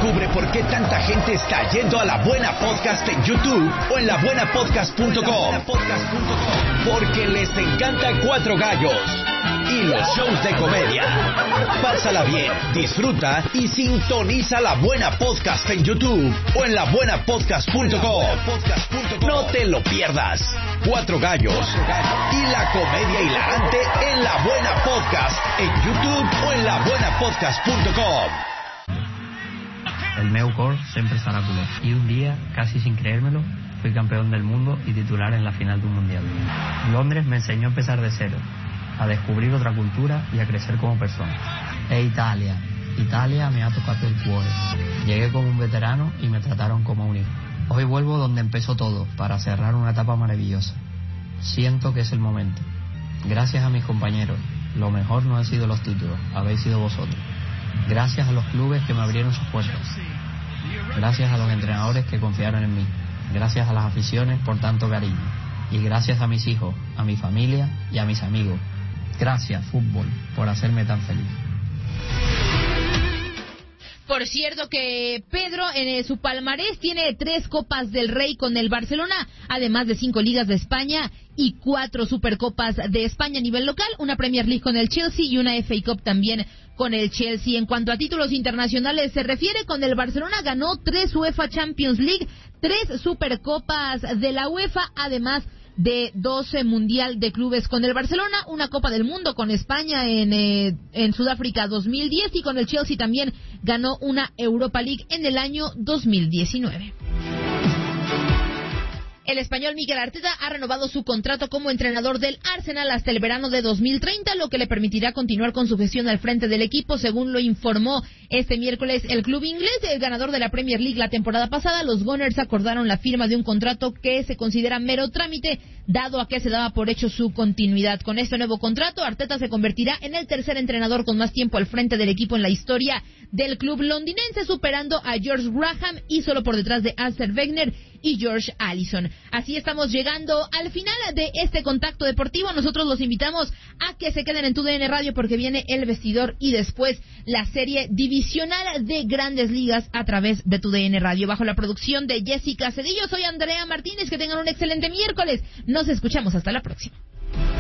Descubre por qué tanta gente está yendo a La Buena Podcast en YouTube o en labuenapodcast.com. Porque les encanta Cuatro Gallos y los shows de comedia. Pásala bien, disfruta y sintoniza La Buena Podcast en YouTube o en labuenapodcast.com. No te lo pierdas. Cuatro Gallos y la comedia hilarante en La Buena Podcast en YouTube o en labuenapodcast.com. El meu cor sempre serà color. Y un día, casi sin creérmelo, fui campeón del mundo y titular en la final de un mundial. Londres me enseñó a empezar de cero, a descubrir otra cultura y a crecer como persona. Italia me ha tocado el cuore. Llegué como un veterano y me trataron como un hijo. Hoy vuelvo donde empezó todo, para cerrar una etapa maravillosa. Siento que es el momento. Gracias a mis compañeros. Lo mejor no han sido los títulos, habéis sido vosotros. Gracias a los clubes que me abrieron sus puertas. Gracias a los entrenadores que confiaron en mí. Gracias a las aficiones por tanto cariño. Y gracias a mis hijos, a mi familia y a mis amigos. Gracias, fútbol, por hacerme tan feliz. Por cierto que Pedro en su palmarés tiene 3 Copas del Rey con el Barcelona, además de 5 Ligas de España y 4 Supercopas de España a nivel local, una Premier League con el Chelsea y una FA Cup también con el Chelsea. En cuanto a títulos internacionales se refiere, con el Barcelona ganó 3 UEFA Champions League, 3 Supercopas de la UEFA, además de 12 Mundial de Clubes con el Barcelona, una Copa del Mundo con España en Sudáfrica 2010 y con el Chelsea también ganó una Europa League en el año 2019. El español Mikel Arteta ha renovado su contrato como entrenador del Arsenal hasta el verano de 2030, lo que le permitirá continuar con su gestión al frente del equipo, según lo informó este miércoles el club inglés. El ganador de la Premier League la temporada pasada, los Gunners acordaron la firma de un contrato que se considera mero trámite, dado a que se daba por hecho su continuidad. Con este nuevo contrato, Arteta se convertirá en el tercer entrenador con más tiempo al frente del equipo en la historia del club londinense, superando a George Graham y solo por detrás de Arsene Wenger y George Allison. Así estamos llegando al final de este contacto deportivo. Nosotros los invitamos a que se queden en TUDN Radio porque viene El Vestidor y después la serie divisional de Grandes Ligas a través de TUDN Radio. Bajo la producción de Jessica Cedillo, soy Andrea Martínez. Que tengan un excelente miércoles. Nos escuchamos hasta la próxima.